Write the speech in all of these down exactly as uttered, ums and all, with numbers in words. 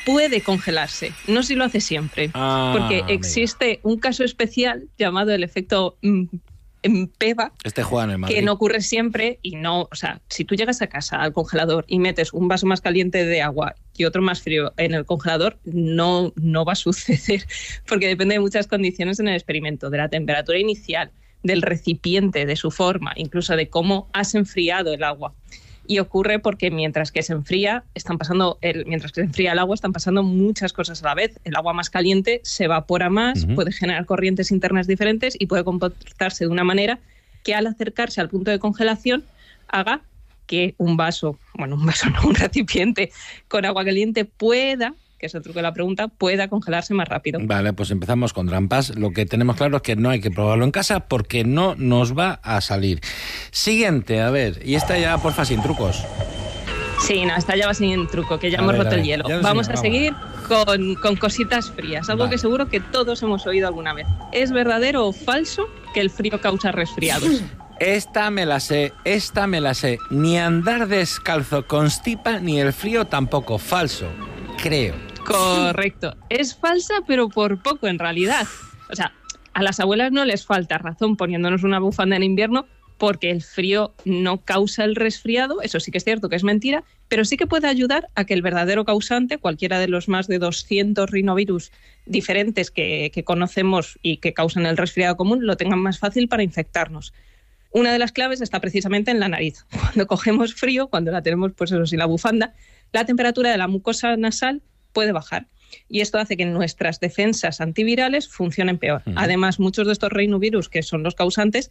puede congelarse, no si lo hace siempre, ah, porque existe mira. un caso especial llamado el efecto mm, Peva, este Juan en Madrid, que no ocurre siempre y no, o sea, si tú llegas a casa al congelador y metes un vaso más caliente de agua y otro más frío en el congelador, no, no va a suceder, porque depende de muchas condiciones en el experimento, de la temperatura inicial, del recipiente, de su forma, incluso de cómo has enfriado el agua. Y ocurre porque mientras que se enfría, están pasando el, mientras que se enfría el agua, están pasando muchas cosas a la vez. El agua más caliente se evapora más, uh-huh. puede generar corrientes internas diferentes y puede comportarse de una manera que al acercarse al punto de congelación haga que un vaso, bueno, un vaso no, un recipiente con agua caliente pueda, que es el truco de la pregunta, pueda congelarse más rápido. Vale, pues empezamos con trampas. Lo que tenemos claro es que no hay que probarlo en casa porque no nos va a salir. Siguiente, a ver, y esta ya, porfa, sin trucos. Sí, no, esta ya va sin truco, que ya a hemos ver, roto el hielo. Vamos a vamos. seguir con, con cositas frías, algo vale. que seguro que todos hemos oído alguna vez. ¿Es verdadero o falso que el frío causa resfriados? Esta me la sé, esta me la sé. Ni andar descalzo constipa, ni el frío tampoco. Falso, creo. Correcto. Es falsa, pero por poco en realidad. O sea, a las abuelas no les falta razón poniéndonos una bufanda en invierno porque el frío no causa el resfriado. Eso sí que es cierto que es mentira, pero sí que puede ayudar a que el verdadero causante, cualquiera de los más de doscientos rinovirus diferentes que, que conocemos y que causan el resfriado común, lo tengan más fácil para infectarnos. Una de las claves está precisamente en la nariz. Cuando cogemos frío, cuando la tenemos, pues eso sí, la bufanda, la temperatura de la mucosa nasal puede bajar. Y esto hace que nuestras defensas antivirales funcionen peor. Uh-huh. Además, muchos de estos rinovirus, que son los causantes,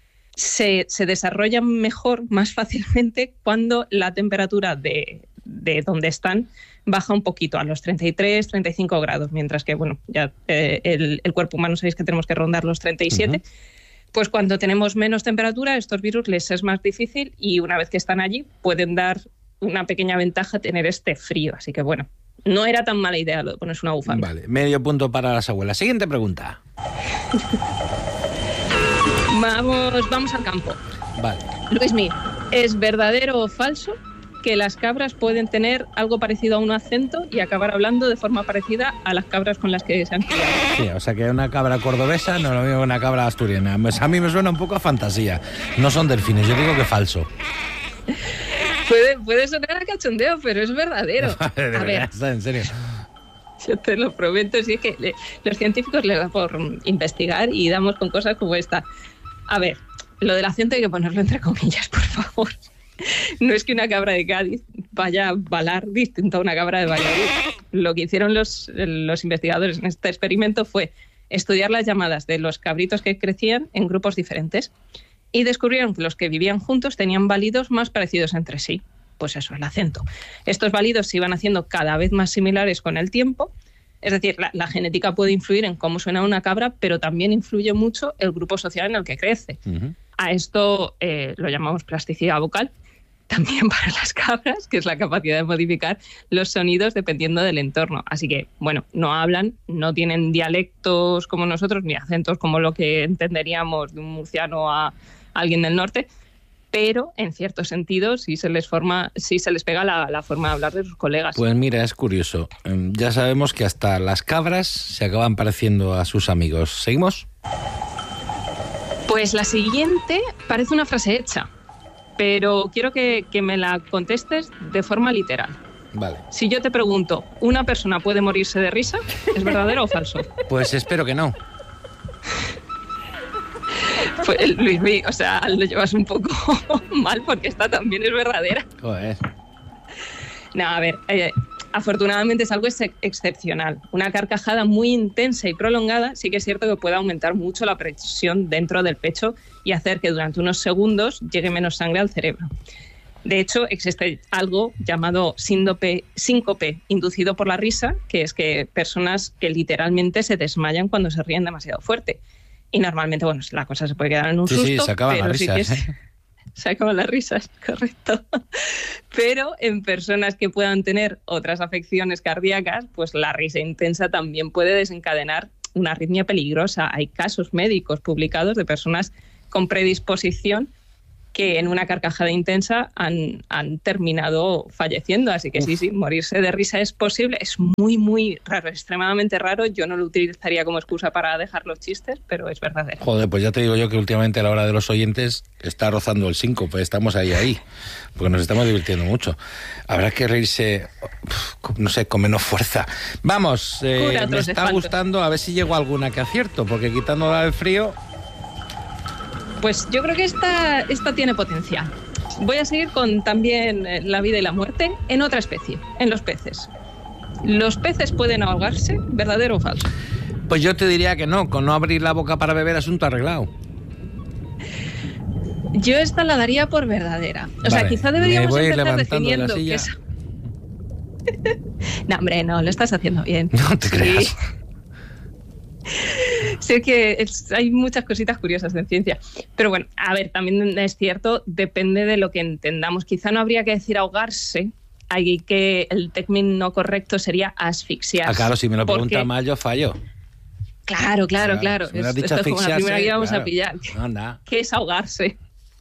se, se desarrollan mejor, más fácilmente, cuando la temperatura de, de donde están baja un poquito, a los treinta y tres, treinta y cinco grados, mientras que, bueno, ya eh, el, el cuerpo humano sabéis que tenemos que rondar los treinta y siete. Uh-huh. Pues cuando tenemos menos temperatura, estos virus les es más difícil y una vez que están allí pueden dar una pequeña ventaja tener este frío. Así que, bueno, no era tan mala idea lo de ponerse una bufanda. Vale, medio punto para las abuelas. Siguiente pregunta. vamos, vamos al campo. Vale. Luismi, ¿es verdadero o falso que las cabras pueden tener algo parecido a un acento y acabar hablando de forma parecida a las cabras con las que se han criado? Sí, o sea que una cabra cordobesa no es lo mismo que una cabra asturiana. Pues a mí me suena un poco a fantasía. No son delfines, yo digo que falso. Puede, puede sonar a cachondeo, pero es verdadero. A ver, en serio. Yo te lo prometo, si es que le, los científicos les da por investigar y damos con cosas como esta. A ver, lo del acento hay que ponerlo entre comillas, por favor. No es que una cabra de Cádiz vaya a balar distinto a una cabra de Valladolid. Lo que hicieron los, los investigadores en este experimento fue estudiar las llamadas de los cabritos que crecían en grupos diferentes y descubrieron que los que vivían juntos tenían válidos más parecidos entre sí. Pues eso, el acento. Estos válidos se iban haciendo cada vez más similares con el tiempo. Es decir, la, la genética puede influir en cómo suena una cabra, pero también influye mucho el grupo social en el que crece. Uh-huh. A esto eh, lo llamamos plasticidad vocal. También para las cabras, que es la capacidad de modificar los sonidos dependiendo del entorno. Así que, bueno, no hablan, no tienen dialectos como nosotros, ni acentos como lo que entenderíamos de un murciano a alguien del norte, pero en cierto sentido sí se les forma, sí se les pega la, la forma de hablar de sus colegas. Pues mira, es curioso. Ya sabemos que hasta las cabras se acaban pareciendo a sus amigos. ¿Seguimos? Pues la siguiente parece una frase hecha, pero quiero que, que me la contestes de forma literal. Vale. Si yo te pregunto, ¿una persona puede morirse de risa? ¿Es verdadero o falso? Pues espero que no. Pues, Luis, o sea, lo llevas un poco mal porque esta también es verdadera. Joder. No, a ver, eh, afortunadamente es algo ex- excepcional. Una carcajada muy intensa y prolongada sí que es cierto que puede aumentar mucho la presión dentro del pecho y hacer que durante unos segundos llegue menos sangre al cerebro. De hecho, existe algo llamado síncope, síncope inducido por la risa, que es que personas que literalmente se desmayan cuando se ríen demasiado fuerte. Y normalmente, bueno, la cosa se puede quedar en un sí, susto. Sí, se acaban pero las sí risas. Que es, ¿eh? Se acaban las risas, correcto. Pero en personas que puedan tener otras afecciones cardíacas, pues la risa intensa también puede desencadenar una arritmia peligrosa. Hay casos médicos publicados de personas con predisposición que en una carcajada intensa han, han terminado falleciendo. Así que Uf. sí, sí, morirse de risa es posible. Es muy, muy raro, extremadamente raro. Yo no lo utilizaría como excusa para dejar los chistes, pero es verdadero. Joder, pues ya te digo yo que últimamente a la hora de los oyentes está rozando el cinco, pues estamos ahí, ahí, porque nos estamos divirtiendo mucho. Habrá que reírse, no sé, con menos fuerza. Vamos, eh, me está espantos. gustando, a ver si llego a alguna que acierto, porque quitando la del frío... Pues yo creo que esta, esta tiene potencial. Voy a seguir con también la vida y la muerte en otra especie, en los peces. ¿Los peces pueden ahogarse? ¿Verdadero o falso? Pues yo te diría que no, con no abrir la boca para beber, asunto arreglado. Yo esta la daría por verdadera. O vale, sea, quizá deberíamos empezar definiendo que es... No, hombre, no, lo estás haciendo bien. No te sí. creas. Sé que es, hay muchas cositas curiosas en ciencia. Pero bueno, a ver, también es cierto, depende de lo que entendamos. Quizá no habría que decir ahogarse, hay que el término correcto sería asfixiarse. Ah, claro, si me lo pregunta porque... mal, yo fallo. Claro, claro, claro. Si es, esto es como la primera que íbamos claro. a pillar. No, no. ¿Qué es ahogarse?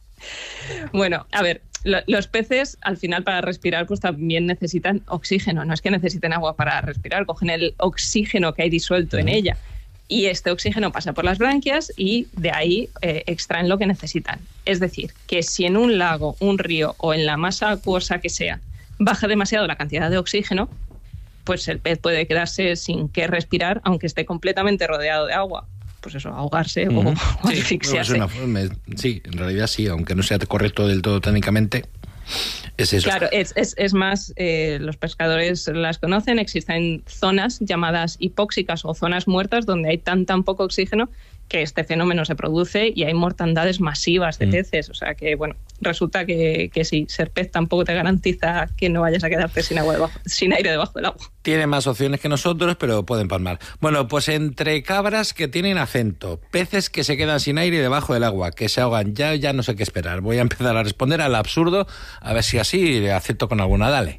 Bueno, a ver, lo, los peces al final para respirar pues también necesitan oxígeno. No es que necesiten agua para respirar, cogen el oxígeno que hay disuelto uh-huh. en ella. Y este oxígeno pasa por las branquias y de ahí eh, extraen lo que necesitan. Es decir, que si en un lago, un río o en la masa acuosa que sea baja demasiado la cantidad de oxígeno, pues el pez puede quedarse sin qué respirar, aunque esté completamente rodeado de agua. Pues eso, ahogarse uh-huh. o, o sí, asfixiarse. Una forma, sí, en realidad sí, aunque no sea correcto del todo técnicamente. Es eso. Claro, es, es, es más, eh, los pescadores las conocen, existen zonas llamadas hipóxicas o zonas muertas donde hay tan tan poco oxígeno que este fenómeno se produce y hay mortandades masivas de mm. peces. O sea que, bueno, resulta que, que sí, ser pez tampoco te garantiza que no vayas a quedarte sin agua debajo, sin aire debajo del agua. Tiene más opciones que nosotros, pero pueden palmar. Bueno, pues entre cabras que tienen acento, peces que se quedan sin aire debajo del agua, que se ahogan, ya, ya no sé qué esperar. Voy a empezar a responder al absurdo, a ver si así le acepto con alguna. Dale.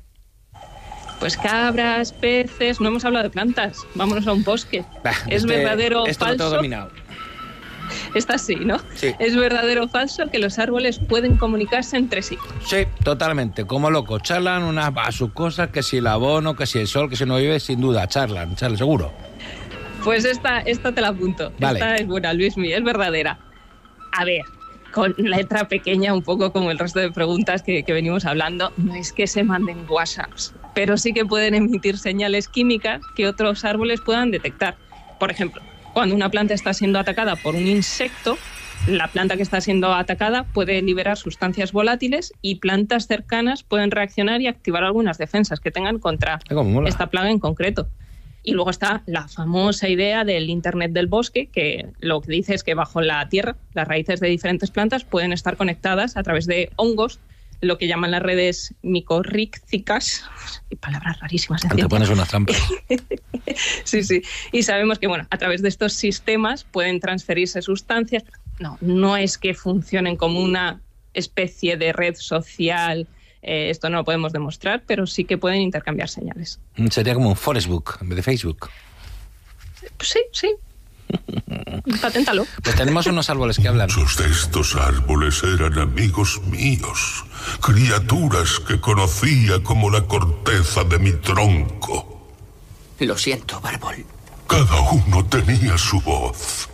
Pues cabras, peces, no hemos hablado de plantas. Vámonos a un bosque. Bah, ¿Es este, verdadero o esto falso? Lo tengo dominado. Está así, ¿no? Sí. ¿Es verdadero o falso que los árboles pueden comunicarse entre sí? Sí, totalmente. Como locos. Charlan unas a sus cosas, que si el abono, que si el sol, que si no llueve, sin duda. Charlan, charlan, seguro. Pues esta, esta te la apunto. Vale. Esta es buena, Luismi, es verdadera. A ver, con letra pequeña, un poco como el resto de preguntas que, que venimos hablando, no es que se manden WhatsApps, pero sí que pueden emitir señales químicas que otros árboles puedan detectar. Por ejemplo, cuando una planta está siendo atacada por un insecto, la planta que está siendo atacada puede liberar sustancias volátiles y plantas cercanas pueden reaccionar y activar algunas defensas que tengan contra esta plaga en concreto. Y luego está la famosa idea del Internet del bosque, que lo que dice es que bajo la tierra las raíces de diferentes plantas pueden estar conectadas a través de hongos, lo que llaman las redes micorrícticas, y palabras rarísimas. En te pones unas trampas. Sí, sí. Y sabemos que, bueno, a través de estos sistemas pueden transferirse sustancias. No, no es que funcionen como una especie de red social. Eh, esto no lo podemos demostrar, pero sí que pueden intercambiar señales. Sería como un Forestbook en vez de Facebook. Pues sí, sí. Paténtalo. Pues tenemos unos árboles que hablan. Muchos de estos árboles eran amigos míos, criaturas que conocía como la corteza de mi tronco. Lo siento, Bárbol. Cada uno tenía su voz.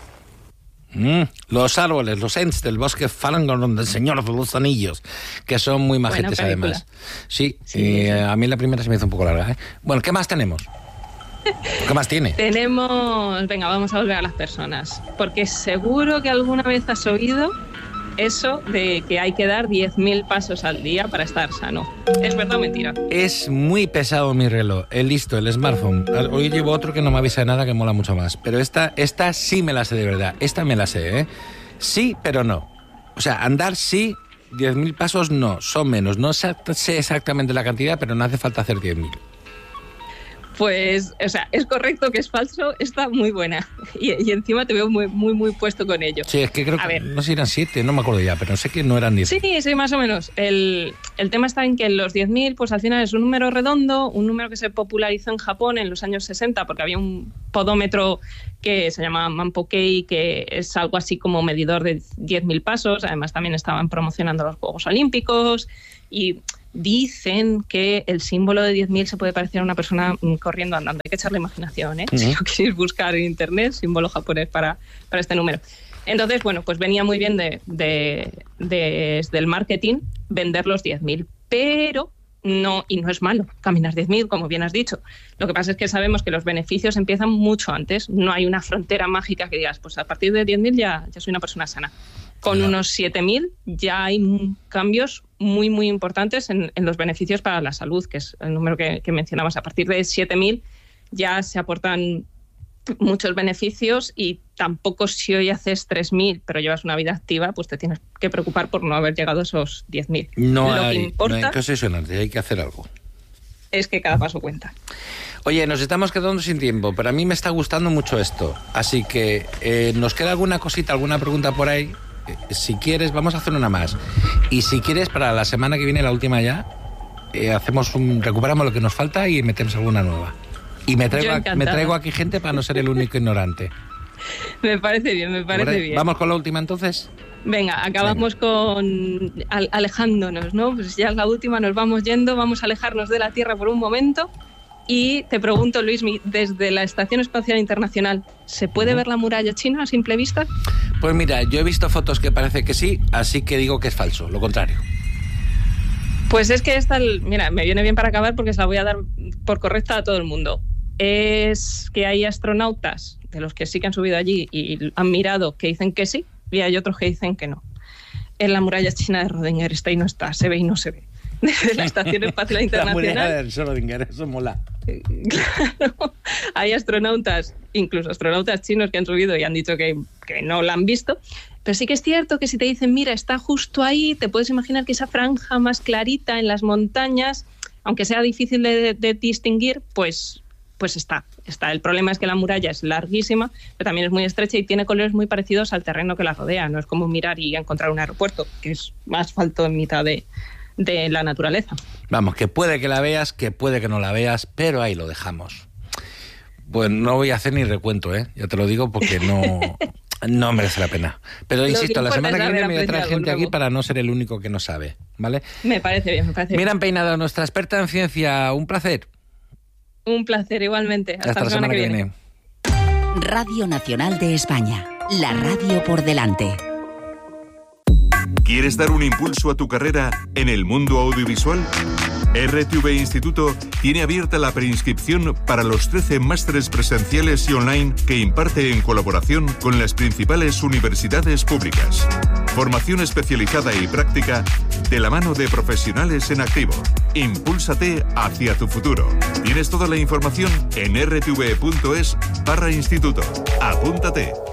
Mm, los árboles, los Ents del bosque Falangorn del Señor de los Anillos, que son muy majetes además. Sí, sí, eh, sí, a mí la primera se me hizo un poco larga, ¿eh? Bueno, ¿qué más tenemos? ¿Qué más tiene? Tenemos... Venga, vamos a volver a las personas, porque seguro que alguna vez has oído eso de que hay que dar diez mil pasos al día para estar sano. ¿Es verdad o mentira? Es muy pesado mi reloj, el listo, el smartphone. Hoy llevo otro que no me avisa de nada, que mola mucho más. Pero esta, esta sí me la sé de verdad. Esta me la sé, ¿eh? Sí, pero no. O sea, andar sí, diez mil pasos no, son menos. No sé exactamente la cantidad, pero no hace falta hacer diez mil. Pues, o sea, es correcto que es falso, está muy buena. Y, y encima te veo muy, muy, muy puesto con ello. Sí, es que creo A que ver. no sé si eran siete, no me acuerdo ya, pero sé que no eran diez. Sí, sí, más o menos. El, el tema está en que los diez mil, pues al final es un número redondo, un número que se popularizó en Japón en los años sesenta, porque había un podómetro que se llamaba Manpo-kei, que es algo así como medidor de diez mil pasos. Además, también estaban promocionando los Juegos Olímpicos y dicen que el símbolo de diez mil se puede parecer a una persona corriendo, andando. Hay que echarle imaginación, ¿eh? Uh-huh. Si lo queréis buscar en internet, símbolo japonés para, para este número. Entonces, bueno, pues venía muy bien de, de, de, desde el marketing vender los diez mil, pero no, y no es malo caminar diez mil, como bien has dicho. Lo que pasa es que sabemos que los beneficios empiezan mucho antes. No hay una frontera mágica que digas, pues a partir de diez mil ya, ya soy una persona sana. Con claro. unos siete mil ya hay cambios muy, muy importantes en, en los beneficios para la salud, que es el número que, que mencionabas. A partir de siete mil ya se aportan muchos beneficios y tampoco si hoy haces tres mil pero llevas una vida activa, pues te tienes que preocupar por no haber llegado a esos diez mil. No, Lo hay, que importa no hay que obsesionarte, hay que hacer algo. Es que cada paso cuenta. Oye, nos estamos quedando sin tiempo, pero a mí me está gustando mucho esto. Así que, eh, ¿nos queda alguna cosita, alguna pregunta por ahí? Eh, si quieres, vamos a hacer una más. Y si quieres, para la semana que viene, la última ya, eh, hacemos un, recuperamos lo que nos falta y metemos alguna nueva. Y me traigo, me traigo aquí gente para no ser el único ignorante. Me parece bien, me parece bien. ¿Vamos con la última entonces? Venga, acabamos Venga. con alejándonos, ¿no? Pues ya es la última, nos vamos yendo, vamos a alejarnos de la Tierra por un momento. Y te pregunto, Luismi, desde la Estación Espacial Internacional, ¿se puede uh-huh. ver la muralla china a simple vista? Pues mira, yo he visto fotos que parece que sí, así que digo que es falso, lo contrario. Pues es que esta, mira, me viene bien para acabar porque se la voy a dar por correcta a todo el mundo. Es que hay astronautas de los que sí que han subido allí y han mirado que dicen que sí y hay otros que dicen que no. En la muralla china de Rödinger está y no está, se ve y no se ve. Desde la Estación Espacial Internacional. La muralla de Schrödinger, eso mola. Claro, hay astronautas, incluso astronautas chinos que han subido y han dicho que, que no la han visto. Pero sí que es cierto que si te dicen, mira, está justo ahí, te puedes imaginar que esa franja más clarita en las montañas, aunque sea difícil de, de distinguir, pues, pues está, está. El problema es que la muralla es larguísima, pero también es muy estrecha y tiene colores muy parecidos al terreno que la rodea. No es como mirar y encontrar un aeropuerto, que es asfalto en mitad de, de la naturaleza. Vamos, que puede que la veas, que puede que no la veas, pero ahí lo dejamos. Pues no voy a hacer ni recuento, ¿eh? Ya te lo digo porque no... No merece la pena. Pero insisto, la semana que viene me voy a traer gente aquí para no ser el único que no sabe, ¿vale? Me parece bien, me parece bien. Miriam Peinado, nuestra experta en ciencia, un placer. Un placer, igualmente. Hasta, Hasta la semana, semana que viene. viene. Radio Nacional de España, la radio por delante. ¿Quieres dar un impulso a tu carrera en el mundo audiovisual? R T V Instituto tiene abierta la preinscripción para los trece másteres presenciales y online que imparte en colaboración con las principales universidades públicas. Formación especializada y práctica de la mano de profesionales en activo. Impúlsate hacia tu futuro. Tienes toda la información en r t v punto es barra instituto. Apúntate.